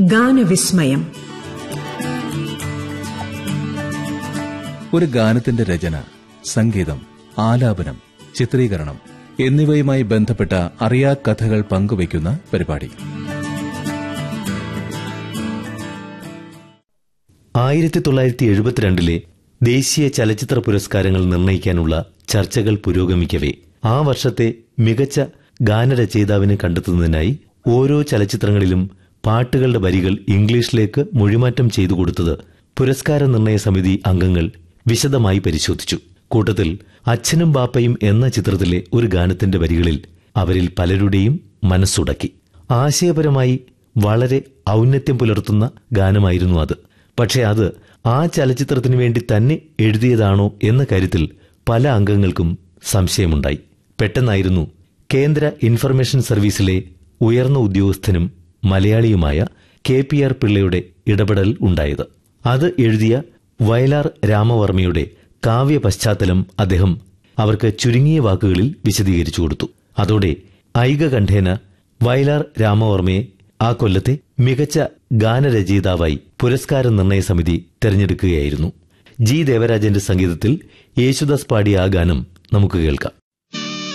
ഗാനവിസ്മയം. ഒരു ഗാനത്തിന്റെ രചന, സംഗീതം, ആലാപനം, ചിത്രീകരണം എന്നിവയുമായി ബന്ധപ്പെട്ട അറിയാ കഥകൾ പങ്കുവയ്ക്കുന്ന പരിപാടി. 1972 ദേശീയ ചലച്ചിത്ര പുരസ്കാരങ്ങൾ നിർണയിക്കാനുള്ള ചർച്ചകൾ പുരോഗമിക്കവേ ആ വർഷത്തെ മികച്ച ഗാനരചയിതാവിനെ കണ്ടെത്തുന്നതിനായി ഓരോ ചലച്ചിത്രങ്ങളിലും പാട്ടുകളുടെ വരികൾ ഇംഗ്ലീഷിലേക്ക് മൊഴിമാറ്റം ചെയ്തു കൊടുത്തത് പുരസ്കാര നിർണയ സമിതി അംഗങ്ങൾ വിശദമായി പരിശോധിച്ചു. കൂട്ടത്തിൽ അച്ഛനും ബാപ്പയും എന്ന ചിത്രത്തിലെ ഒരു ഗാനത്തിന്റെ വരികളിൽ അവരിൽ പലരുടെയും മനസ്സുടക്കി. ആശയപരമായി വളരെ ഔന്നത്യം പുലർത്തുന്ന ഗാനമായിരുന്നു അത്. പക്ഷെ അത് ആ ചലച്ചിത്രത്തിനു വേണ്ടി തന്നെ എഴുതിയതാണോ എന്ന കാര്യത്തിൽ പല അംഗങ്ങൾക്കും സംശയമുണ്ടായി. പെട്ടെന്നായിരുന്നു കേന്ദ്ര ഇൻഫർമേഷൻ സർവീസിലെ ഉയർന്ന ഉദ്യോഗസ്ഥനും മലയാളിയുമായ KPR പിള്ളയുടെ ഇടപെടൽ ഉണ്ടായത്. അത് എഴുതിയ വയലാർ രാമവർമ്മയുടെ കാവ്യ പശ്ചാത്തലം അദ്ദേഹം അവർക്ക് ചുരുങ്ങിയ വാക്കുകളിൽ വിശദീകരിച്ചു കൊടുത്തു. അതോടെ ഐകകണ്ഠേന വയലാർ രാമവർമ്മയെ ആ കൊല്ലത്തെ മികച്ച ഗാനരചയിതാവായി പുരസ്കാര നിർണയ സമിതി തെരഞ്ഞെടുക്കുകയായിരുന്നു. ജി ദേവരാജന്റെ സംഗീതത്തിൽ യേശുദാസ് പാടിയ ആ ഗാനം നമുക്ക് കേൾക്കാം.